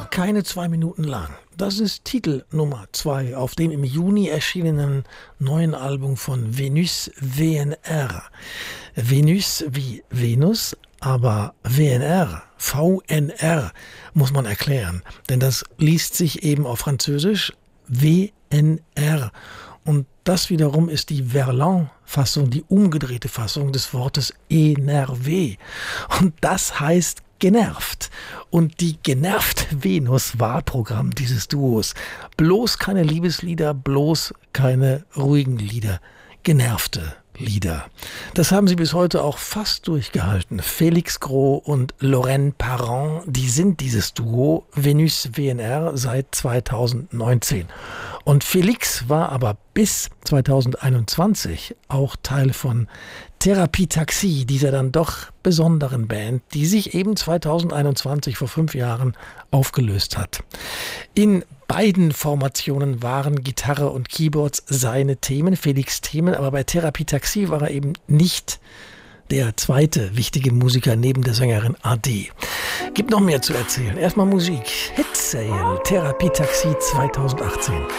keine 2 Minuten lang. Das ist Titel Nummer 2 auf dem im Juni erschienenen neuen Album von Venus VNR. Venus wie Venus, aber VNR, VNR muss man erklären, denn das liest sich eben auf Französisch WNR. Und das wiederum ist die Verlan-Fassung, die umgedrehte Fassung des Wortes énervé. Und das heißt genervt. Und die genervte Venus war Programm dieses Duos. Bloß keine Liebeslieder, bloß keine ruhigen Lieder. Genervte Lieder. Das haben sie bis heute auch fast durchgehalten. Félix Gros und Lorraine Parent, die sind dieses Duo Venus VNR seit 2019. Und Félix war aber bis 2021 auch Teil von Thérapie Taxi, dieser dann doch besonderen Band, die sich eben 2021 vor 5 Jahren aufgelöst hat. In beiden Formationen waren Gitarre und Keyboards seine Themen, Félix' Themen, aber bei Thérapie Taxi war er eben nicht der zweite wichtige Musiker neben der Sängerin Ade. Gibt noch mehr zu erzählen. Erstmal Musik. Hit Sale, Thérapie Taxi 2018.